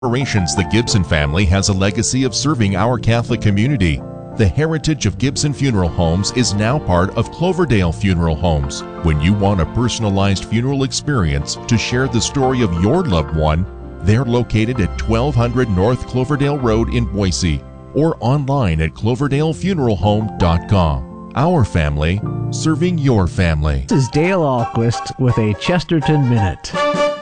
generations, the Gibson family has a legacy of serving our Catholic community. The heritage of Gibson Funeral Homes is now part of Cloverdale Funeral Homes. When you want a personalized funeral experience to share the story of your loved one, they're located at 1200 North Cloverdale Road in Boise or online at cloverdalefuneralhome.com. Our family, serving your family. This is Dale Ahlquist with a Chesterton Minute.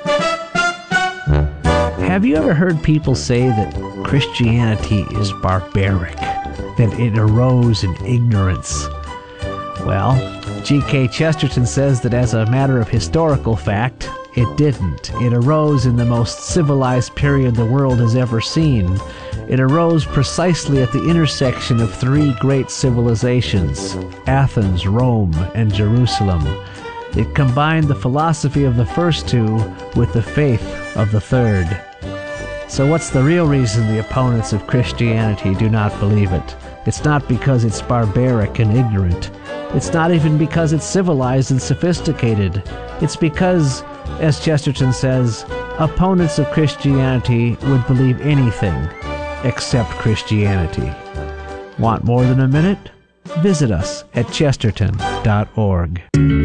Have you ever heard people say that Christianity is barbaric, that it arose in ignorance? Well, G.K. Chesterton says that as a matter of historical fact, it didn't. It arose in the most civilized period the world has ever seen. It arose precisely at the intersection of three great civilizations, Athens, Rome, and Jerusalem. It combined the philosophy of the first two with the faith of the third. So what's the real reason the opponents of Christianity do not believe it? It's not because it's barbaric and ignorant. It's not even because it's civilized and sophisticated. It's because, as Chesterton says, opponents of Christianity would believe anything except Christianity. Want more than a minute? Visit us at chesterton.org.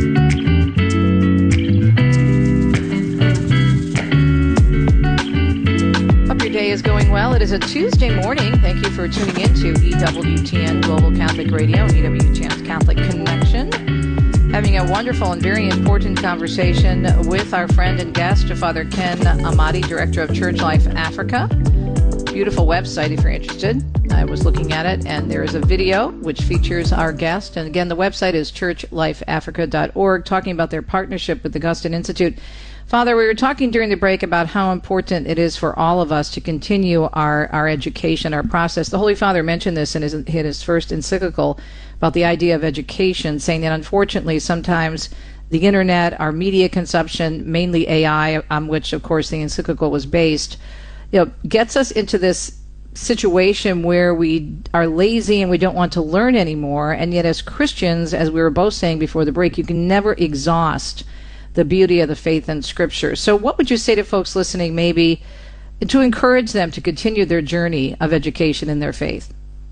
Day is going well. It is a Tuesday morning. Thank you for tuning in to EWTN Global Catholic Radio and EWTN's Catholic Connection. Having a wonderful and very important conversation with our friend and guest, Father Ken Amati, Director of Church Life Africa. Beautiful website if you're interested. I was looking at it, and there is a video which features our guest. And again, the website is churchlifeafrica.org, talking about their partnership with the Augustine Institute. Father, we were talking during the break about how important it is for all of us to continue our education, our process. The Holy Father mentioned this in his first encyclical about the idea of education, saying that unfortunately sometimes the internet, our media consumption, mainly AI, on which of course the encyclical was based, gets us into this situation where we are lazy and we don't want to learn anymore. And yet as Christians, as we were both saying before the break, you can never exhaust the beauty of the faith and Scripture. So what would you say to folks listening maybe to encourage them to continue their journey of education in their faith?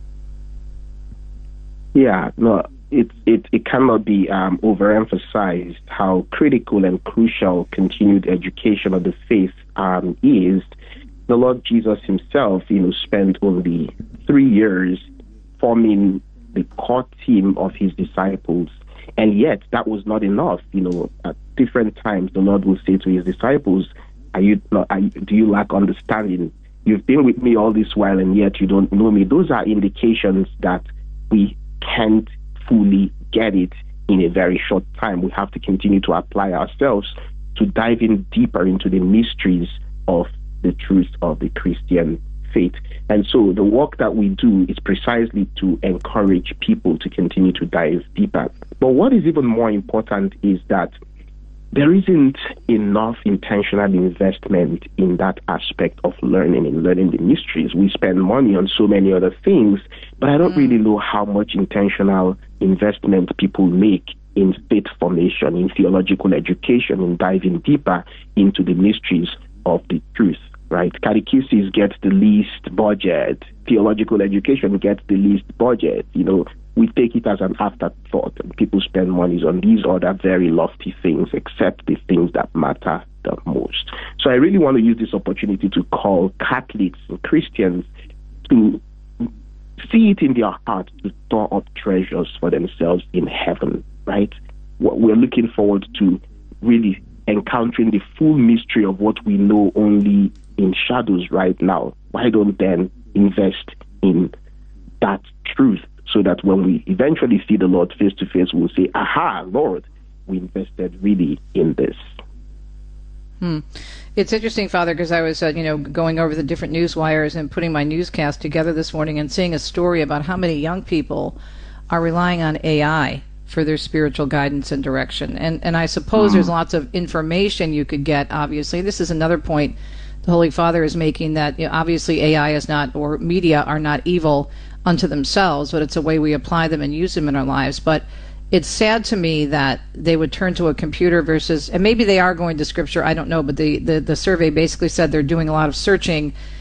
Yeah, no, it cannot be overemphasized how critical and crucial continued education of the faith is. The Lord Jesus himself, spent only 3 years forming the core team of his disciples. And yet, that was not enough. At different times, the Lord will say to his disciples, do you lack understanding? You've been with me all this while, and yet you don't know me. Those are indications that we can't fully get it in a very short time. We have to continue to apply ourselves to dive in deeper into the mysteries of the truth of the Christian faith. And so the work that we do is precisely to encourage people to continue to dive deeper. But what is even more important is that there isn't enough intentional investment in that aspect of learning the mysteries. We spend money on so many other things, but I don't really know how much intentional investment people make in faith formation, in theological education, in diving deeper into the mysteries of the truth. Right? Catechesis gets the least budget. Theological education gets the least budget. We take it as an afterthought, and people spend money on these other very lofty things, except the things that matter the most. So I really want to use this opportunity to call Catholics and Christians to see it in their heart to store up treasures for themselves in heaven, right? We're looking forward to really encountering the full mystery of what we know only in shadows right now. Why don't then invest in that truth so that when we eventually see the Lord face to face, we'll say, aha, Lord, we invested really in this. It's interesting, Father, because I was, going over the different news wires and putting my newscast together this morning and seeing a story about how many young people are relying on AI for their spiritual guidance and direction. And I suppose there's lots of information you could get, obviously. This is another point the Holy Father is making, that obviously AI is not, or media are not evil unto themselves, but it's a way we apply them and use them in our lives. But it's sad to me that they would turn to a computer versus, and maybe they are going to Scripture, I don't know, but the survey basically said they're doing a lot of searching